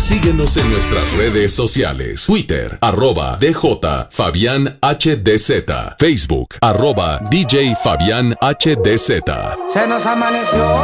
Síguenos en nuestras redes sociales. Twitter, @DJ Fabián HDZ. Facebook, @DJ Fabián HDZ. Se nos amaneció